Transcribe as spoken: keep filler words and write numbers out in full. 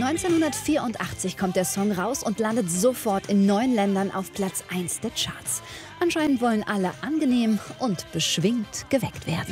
neunzehnhundertvierundachtzig kommt der Song raus und landet sofort in neun Ländern auf Platz eins der Charts. Anscheinend wollen alle angenehm und beschwingt geweckt werden.